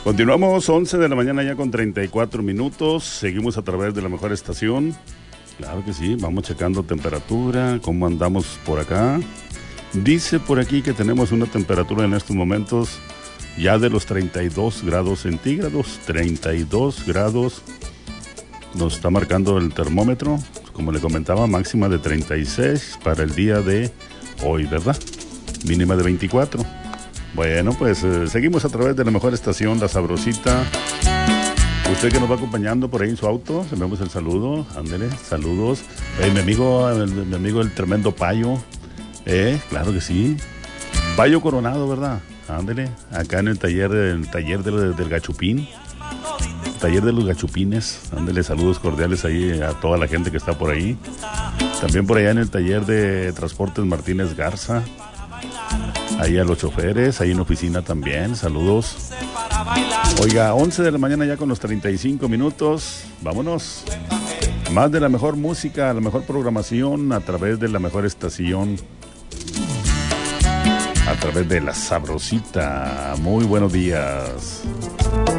Continuamos 11 de la mañana ya con 34 minutos. Seguimos a través de la mejor estación. Claro que sí, vamos checando temperatura, cómo andamos por acá. Dice por aquí que tenemos una temperatura en estos momentos ya de los 32 grados centígrados. 32 grados nos está marcando el termómetro. Como le comentaba, máxima de 36 para el día de hoy, ¿verdad? Mínima de 24. Bueno, pues seguimos a través de la mejor estación, La Sabrosita. Usted que nos va acompañando por ahí en su auto, le enviamos el saludo, ándele, saludos. Mi amigo el tremendo Payo, claro que sí. Payo Coronado, ¿verdad? Ándele, acá en el taller del Gachupín, taller de los Gachupines. Ándele, saludos cordiales ahí a toda la gente que está por ahí. También por allá en el taller de Transportes Martínez Garza. Ahí a los choferes, ahí en oficina también, saludos. Oiga, 11 de la mañana ya con los 35 minutos, vámonos. Más de la mejor música, la mejor programación a través de la mejor estación, a través de La Sabrosita. Muy buenos días.